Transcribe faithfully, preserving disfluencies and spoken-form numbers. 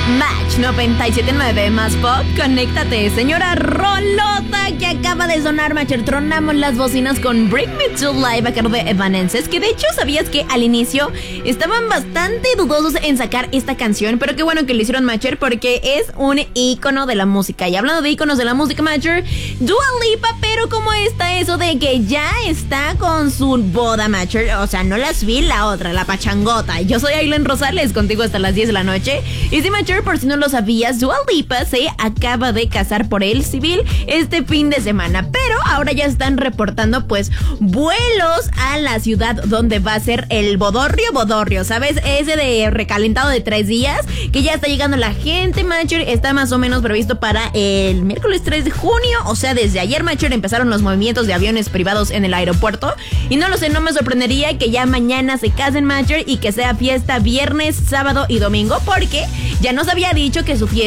Match noventa y siete punto nueve más pop, conéctate, señora rolota que acaba de sonar, Matcher. Tronamos las bocinas con Bring Me to Life a cargo de Evanescence, que de hecho sabías que al inicio estaban bastante dudosos en sacar esta canción, pero qué bueno que lo hicieron, Matcher, porque es un ícono de la música. Y hablando de íconos de la música, Matcher, Dua Lipa, pero ¿cómo está eso de que ya está con su boda, Matcher? O sea, no la civil, la otra, la pachangota. Yo soy Aileen Rosales, contigo hasta las diez de la noche. Y sí, Matcher, por si no lo sabías, Dua Lipa se acaba de casar por el civil este fin de semana, pero ahora ya están reportando pues vuelos a la ciudad donde va a ser el bodorrio, bodorrio, ¿sabes? Ese de recalentado de tres días, que ya está llegando la gente, Matcher. Está más o menos previsto para el miércoles tres de junio, o sea, desde ayer, Matcher, empezaron los movimientos de aviones privados en el aeropuerto, y no lo sé, no me sorprendería que ya mañana se casen, Matcher, y que sea fiesta viernes, sábado y domingo, porque ya nos había dicho que su fiesta